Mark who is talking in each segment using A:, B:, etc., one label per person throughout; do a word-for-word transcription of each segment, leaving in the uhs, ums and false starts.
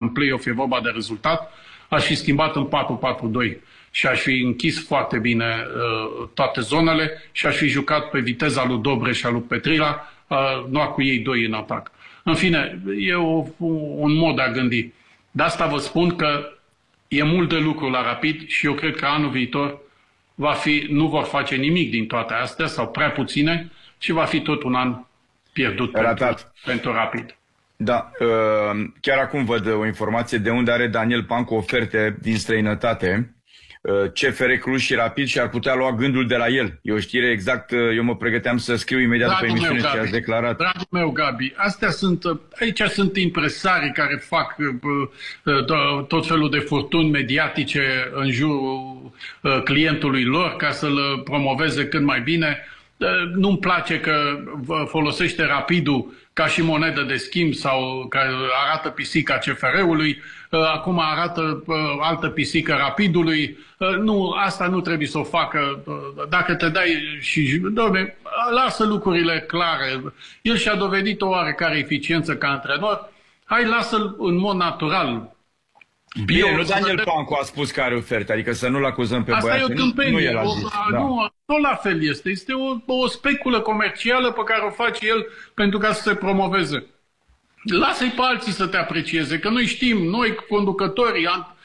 A: play-off e vorba de rezultat, aș fi schimbat în patru patru doi și aș fi închis foarte bine uh, toate zonele și aș fi jucat pe viteza lui Dobre și a lui Petrila, uh, nu cu ei doi în atac. În fine, e o, un mod de a gândi. De asta vă spun că e mult de lucru la Rapid și eu cred că anul viitor va fi, nu vor face nimic din toate astea sau prea puține și va fi tot un an pierdut pentru, pentru Rapid.
B: Da, chiar acum văd o informație de unde are Daniel Pancu oferte din străinătate. C F R Cluj și Rapid și ar putea lua gândul de la el. E o știre exact, eu mă pregăteam să scriu imediat după emisiune ce ați declarat.
A: Dragul meu, Gabi, astea sunt, aici sunt impresarii care fac tot felul de furtuni mediatice în jurul clientului lor ca să-l promoveze cât mai bine. Nu-mi place că folosește Rapidul ca și monedă de schimb sau că arată pisica C F R-ului, acum arată altă pisică Rapidului. Nu, asta nu trebuie să o facă. Dacă te dai și... Doamne, lasă lucrurile clare. El și-a dovedit o oarecare eficiență ca antrenor. Hai, lasă-l în mod natural.
B: Bine, Bio, nu Daniel Pancu a spus că are oferte, adică să nu-l acuzăm pe băiat.
A: Asta e o tâmpenie.
B: Nu, nu el a zis,
A: o,
B: da.
A: Nu, tot la fel este. Este o, o speculă comercială pe care o face el pentru ca să se promoveze. Lasă-i pe alții să te aprecieze, că noi știm, noi conducătorii,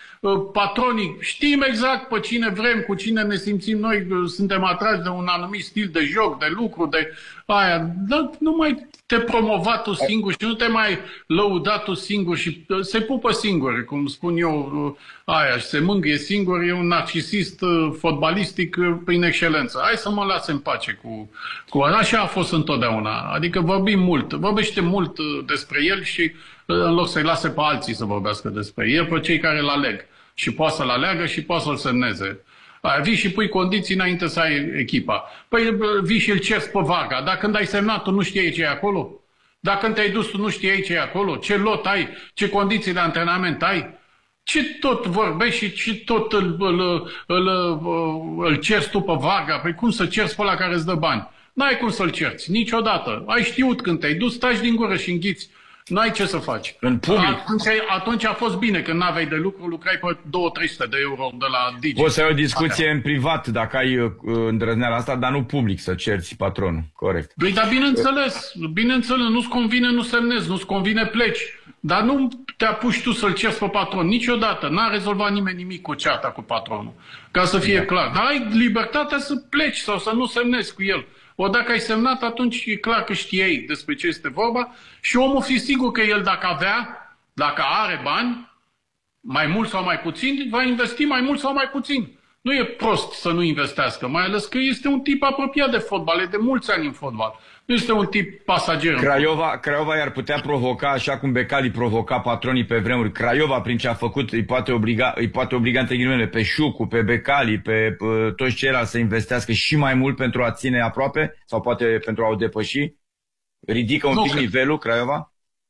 A: patronii, știm exact pe cine vrem, cu cine ne simțim noi, suntem atrași de un anumit stil de joc, de lucru, de aia. Dar nu mai te promova tu singur și nu te mai lăuda tu singur și se pupă singur, cum spun eu, aia, și se mângâie singur, e un narcisist fotbalistic prin excelență. Hai să mă lase în pace cu, cu... Așa a fost întotdeauna. Adică vorbim mult, vorbește mult despre el și în loc să-i lase pe alții să vorbească despre el, pe cei care îl aleg. Și poate să-l aleagă și poate să-l semneze. Aia, vii și pui condiții înainte să ai echipa. Păi vii și îl ceri pe Varga. Dacă când ai semnat, tu nu știai ce e acolo? Dacă când te-ai dus, tu nu știai ce e acolo? Ce lot ai? Ce condiții de antrenament ai? Ce tot vorbești și ce tot îl, îl, îl, îl, îl ceri tu pe Varga? Păi cum să ceri pe ăla care îți dă bani? N-ai cum să-l cerți, niciodată. Ai știut când te-ai dus, taci din gură și înghiți. N-ai ce să faci.
B: În public.
A: Atunci, atunci a fost bine, când n-aveai de lucru, lucrai pe două trei sute de euro de la Digi.
B: Poți să ai o discuție în privat, dacă ai uh, îndrăzneala asta, dar nu public să cerți patronul. Corect.
A: Băi, dar bineînțeles, bineînțeles, nu-ți convine, nu semnezi, nu-ți convine, pleci. Dar nu te apuci tu să-l ceri pe patron, niciodată. N-a rezolvat nimeni nimic cu ceata cu patronul. Ca să fie da. clar. Dar ai libertatea să pleci sau să nu semnezi cu el. O, dacă ai semnat, atunci e clar că știai despre ce este vorba și omul fi sigur că el, dacă avea, dacă are bani, mai mult sau mai puțin, va investi mai mult sau mai puțin. Nu e prost să nu investească, mai ales că este un tip apropiat de fotbal, e de mulți ani în fotbal. Nu este un tip pasager.
B: Craiova, Craiova i-ar putea provoca, așa cum Becali provoca patronii pe vremuri. Craiova, prin ce a făcut, îi poate obliga, îi poate obliga între ghilimele, pe Șucu, pe Becali, pe uh, toți ceilalți să investească și mai mult pentru a ține aproape sau poate pentru a o depăși? Ridică un nu pic cred. nivelul Craiova?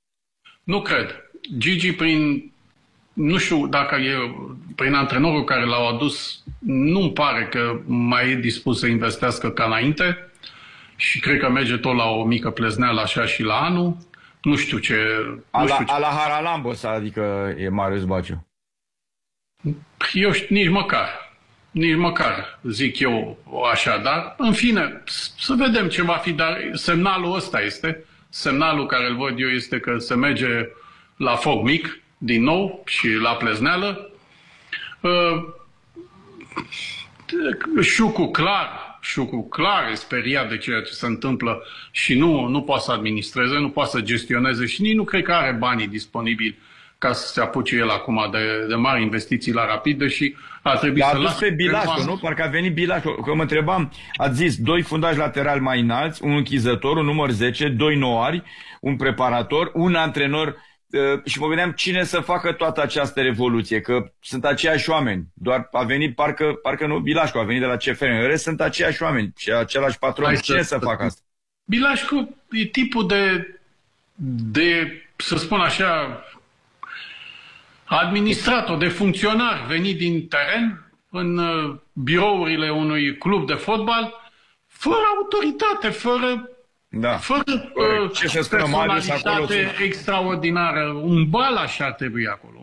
A: Nu cred. Gigi, prin, nu știu dacă e prin antrenorul care l-au adus, nu-mi pare că mai e dispus să investească ca înainte. Și cred că merge tot la o mică plezneală așa și la anul. Nu știu ce...
B: A
A: știu
B: la Haralambos, adică e Marius Baciu.
A: Eu știu, nici măcar. Nici măcar, zic eu așa, dar în fine, să vedem ce va fi. Dar semnalul ăsta este, semnalul care îl văd eu este că se merge la foc mic, din nou, și la plezneală. Uh, Șucu, clar, Șucu clar e speriat de ceea ce se întâmplă și nu, nu poate să administreze, nu poate să gestioneze și nici nu cred că are banii disponibili ca să se apuce el acum de, de mari investiții la Rapid, deși ar trebui să lase...
B: pe Bilașco, nu? Parcă a venit Bilașco. Că mă întrebam, ați zis, doi fundași laterali mai înalți, un închizător, un număr zece, doi noari, un preparator, un antrenor. Și mă gândeam cine să facă toată această revoluție, că sunt aceiași oameni. Doar a venit, parcă, parcă nu, Bilașcu a venit de la C F R. În rest sunt aceiași oameni și același patron. Hai cine să, să facă asta?
A: Bilașcu e tipul de, de, să spun așa, administrator, de funcționar venit din teren în birourile unui club de fotbal, fără autoritate, fără...
B: Da.
A: Fără uh,
B: ce să spună Marius acolo,
A: extraordinară, un bal așa ar trebui acolo.